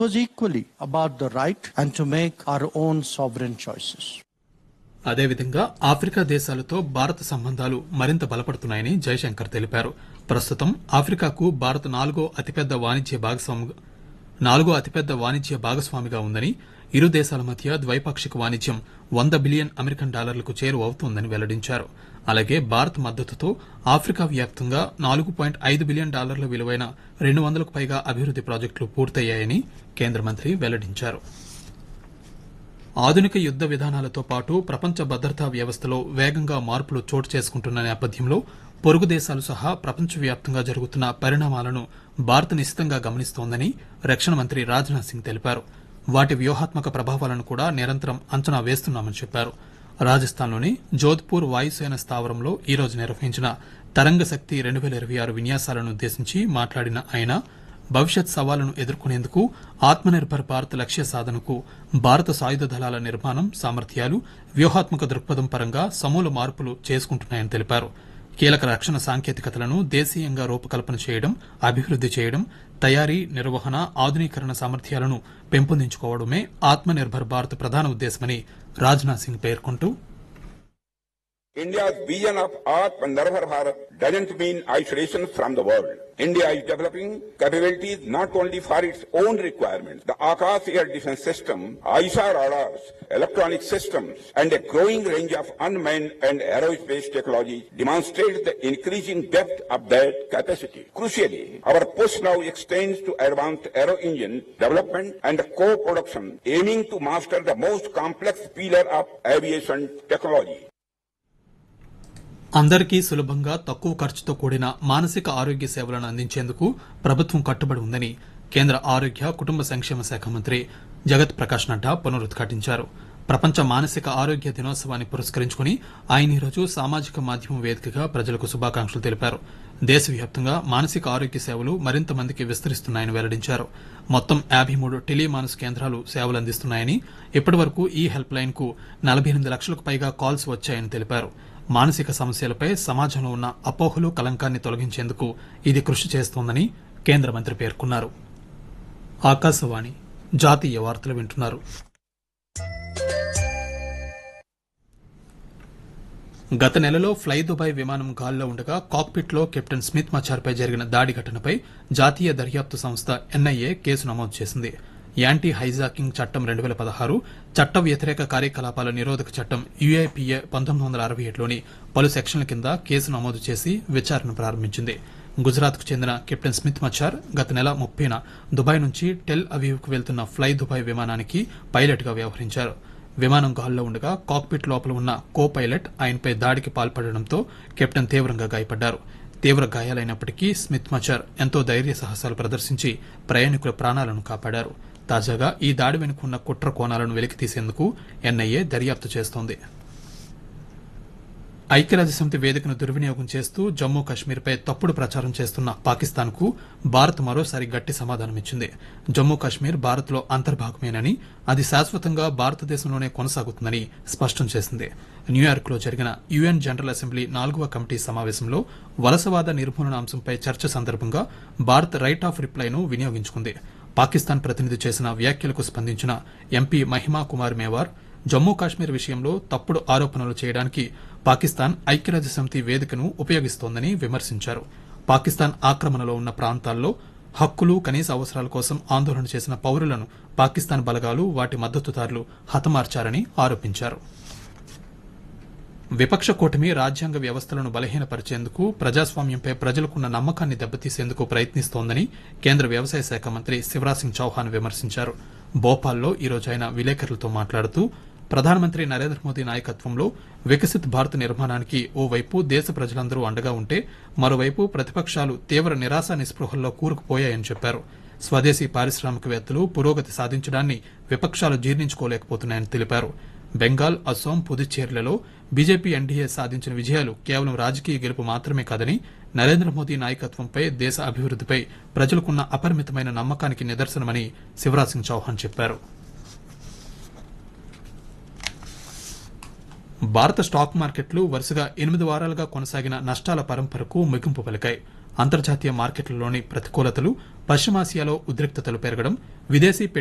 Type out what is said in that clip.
was equally about the right and to make our own sovereign choices. అదేవిధంగా Africa దేశాలతో భారత సంబంధాలు మరింత బలపడుతున్నాయని జయశంకర్ తెలిపారు. ప్రస్తుతం ఆఫ్రికాకు భారత్ నాలుగో అతిపెద్ద వాణిజ్య భాగస్వామిగా ఉందని, ఇరు దేశాల మధ్య ద్వైపాక్షిక వాణిజ్యం $100 బిలియన్ చేరువవుతోందని వెల్లడించారు. అలాగే భారత్ మద్దతుతో ఆఫ్రికా వ్యాప్తంగా $4.5 బిలియన్ విలువైన 200కు పైగా అభివృద్ది ప్రాజెక్టులు పూర్తయ్యాయని కేంద్ర మంత్రి వెల్లడించారు. ఆధునిక యుద్ద విధానాలతో పాటు ప్రపంచ భద్రతా వ్యవస్థలో వేగంగా మార్పులు చోటు చేసుకుంటున్న నేపథ్యంలో పొరుగు దేశాలు సహా ప్రపంచవ్యాప్తంగా జరుగుతున్న పరిణామాలను భారత్ నిశితంగా గమనిస్తోందని రక్షణ మంత్రి రాజ్నాథ్ సింగ్ తెలిపారు. వాటి వ్యూహాత్మక ప్రభావాలను కూడా నిరంతరం అంచనా వేస్తున్నామని చెప్పారు. రాజస్థాన్లోని జోధ్పూర్ వాయుసేన స్థావరంలో ఈ రోజు నిర్వహించిన తరంగ శక్తి 2026 విన్యాసాలను ఉద్దేశించి మాట్లాడిన ఆయన, భవిష్యత్ సవాళ్లను ఎదుర్కొనేందుకు ఆత్మనిర్భర్ భారత్ లక్ష్య సాధనకు భారత సాయుధ దళాల నిర్మాణం, సామర్థ్యాలు, వ్యూహాత్మక దృక్పథం పరంగా సమూల మార్పులు చేసుకుంటున్నాయని తెలిపారు. కీలక రక్షణ సాంకేతికతలను దేశీయంగా రూపకల్పన చేయడం, అభివృద్ది చేయడం, తయారీ, నిర్వహణ, ఆధునీకరణ సామర్థ్యాలను పెంపొందించుకోవడమే ఆత్మనిర్భర్ భారత్ ప్రధాన ఉద్దేశమని రాజ్నాథ్ సింగ్ పేర్కొంటూ, India's vision of Atmanirbhar Bharat doesn't mean isolation from the world. India is developing capabilities not only for its own requirements. The Akash Air Defense System, ISAR radars, electronic systems, and a growing range of unmanned and aerospace technologies demonstrate the increasing depth of that capacity. Crucially, our push now extends to advanced aero engine development and co-production, aiming to master the most complex pillar of aviation technology. అందరికీ సులభంగా తక్కువ ఖర్చుతో కూడిన మానసిక ఆరోగ్య సేవలను అందించేందుకు ప్రభుత్వం కట్టుబడి ఉందని కేంద్ర ఆరోగ్య, కుటుంబ సంక్షేమ శాఖ మంత్రి జగత్ ప్రకాష్ నడ్డా పునరుద్ఘాటించారు. ప్రపంచ మానసిక ఆరోగ్య దినోత్సవాన్ని పురస్కరించుకుని ఆయన ఈరోజు సామాజిక మాధ్యమం వేదికగా ప్రజలకు శుభాకాంక్షలు తెలిపారు. దేశవ్యాప్తంగా మానసిక ఆరోగ్య సేవలు మరింత మందికి విస్తరిస్తున్నాయని వెల్లడించారు. మొత్తం 53 టెలిమానస్ కేంద్రాలు సేవలందిస్తున్నాయని, ఇప్పటి వరకు ఈ హెల్ప్ లైన్ కు 48 లక్షలకు పైగా కాల్స్ వచ్చాయని తెలిపారు. మానసిక సమస్యలపై సమాజంలో ఉన్న అపోహలు, కలంకాన్ని తొలగించేందుకు ఇది కృషి చేస్తోందని కేంద్ర మంత్రి పేర్కొన్నారు. ఆకాశవాణి జాతీయ వార్తలు వింటున్నారు. గత నెలలో ఫ్లై దుబాయ్ విమానం గాల్లో ఉండగా కాక్పిట్ లో కెప్టెన్ స్మిత్ మచార్పై జరిగిన దాడి ఘటనపై జాతీయ దర్యాప్తు సంస్థ ఎన్ఐఏ కేసు నమోదు చేసింది. యాంటీ హైజాకింగ్ చట్టం 2016, చట్ట వ్యతిరేక కార్యకలాపాల నిరోధక చట్టం యుఐపిఏ 1967లోని పలు సెక్షన్ల కింద కేసు నమోదు చేసి విచారణ ప్రారంభించింది. గుజరాత్ కు చెందిన కెప్టెన్ స్మిత్ మచార్ గత నెల 30న దుబాయ్ నుంచి టెల్ అవీవ్ కు వెళ్తున్న ఫ్లై దుబాయ్ విమానానికి పైలట్ గా వ్యవహరించారు. విమానం గాల్లో ఉండగా కాక్పిట్ లోపల ఉన్న కో పైలట్ ఆయనపై దాడికి పాల్పడడంతో కెప్టెన్ తీవ్రంగా గాయపడ్డారు. తీవ్ర గాయాలైనప్పటికీ స్మిత్ మచార్ ఎంతో ధైర్య సాహసాలు ప్రదర్శించి ప్రయాణికుల ప్రాణాలను కాపాడారు. తాజాగా ఈ దాడి వెనుకున్న కుట్ర కోణాలను వెలికితీసేందుకు ఎన్ఐఏ దర్యాప్తు చేస్తోంది. ఐక్యరాజ్యసమితి వేదికను దుర్వినియోగం చేస్తూ జమ్మూ కశ్మీర్పై తప్పుడు ప్రచారం చేస్తున్న పాకిస్తాన్ కు భారత్ మరోసారి గట్టి సమాధానమిచ్చింది. జమ్మూ కశ్మీర్ భారత్ లో అంతర్భాగమేనని, అది శాశ్వతంగా భారతదేశంలోనే కొనసాగుతుందని స్పష్టం చేసింది. న్యూయార్క్ లో జరిగిన యుఎన్ జనరల్ అసెంబ్లీ 4వ కమిటీ సమావేశంలో వలసవాద నిర్మూలన అంశంపై చర్చ సందర్భంగా భారత్ రైట్ ఆఫ్ రిప్లైను వినియోగించుకుంది. పాకిస్తాన్ ప్రతినిధి చేసిన వ్యాఖ్యలకు స్పందించిన ఎంపీ మహిమా కుమార్ మేవార్, జమ్మూ కాశ్మీర్ విషయంలో తప్పుడు ఆరోపణలు చేయడానికి పాకిస్తాన్ ఐక్యరాజ్యసమితి వేదికను ఉపయోగిస్తోందని విమర్శించారు. పాకిస్తాన్ ఆక్రమణలో ఉన్న ప్రాంతాల్లో హక్కులు, కనీస అవసరాల కోసం ఆందోళన చేసిన పౌరులను పాకిస్తాన్ బలగాలు, వాటి మద్దతుదారులు హతమార్చారని ఆరోపించారు. విపక్ష కూటమి రాజ్యాంగ వ్యవస్థలను బలహీనపరిచేందుకు, ప్రజాస్వామ్యంపై ప్రజలకున్న నమ్మకాన్ని దెబ్బతీసేందుకు ప్రయత్నిస్తోందని కేంద్ర వ్యవసాయ శాఖ మంత్రి శివరాజ్ సింగ్ చౌహాన్ విమర్శించారు. భోపాల్లో ఈరోజు ఆయన విలేకరులతో మాట్లాడుతూ, ప్రధానమంత్రి నరేంద్ర మోదీ నాయకత్వంలో వికసిత్ భారత్ నిర్మాణానికి ఓవైపు దేశ ప్రజలందరూ అండగా ఉంటే, మరోవైపు ప్రతిపక్షాలు తీవ్ర నిరాశ నిస్పృహల్లో కూరుకుపోయాయని చెప్పారు. స్వదేశీ పారిశ్రామికవేత్తలు పురోగతి సాధించడాన్ని విపక్షాలు జీర్ణించుకోలేకపోతున్నాయని తెలిపారు. బెంగాల్, అస్సోం, పుదుచ్చేరిలలో బీజేపీ ఎన్డీఏ సాధించిన విజయాలు కేవలం రాజకీయ గెలుపు మాత్రమే కాదని, నరేంద్ర మోదీ నాయకత్వంపై, దేశ అభివృద్దిపై ప్రజలకున్న అపరిమితమైన నమ్మకానికి నిదర్శనమని శివరాజ్ సింగ్ చౌహాన్ చెప్పారు. భారత స్టాక్ మార్కెట్లు వరుసగా 8 వారాలుగా కొనసాగిన నష్టాల పరంపరకు ముగింపు పలికాయి. అంతర్జాతీయ మార్కెట్లలోని ప్రతికూలతలు, పశ్చిమాసియాలో ఉద్రిక్తతలు పెరగడం, విదేశీ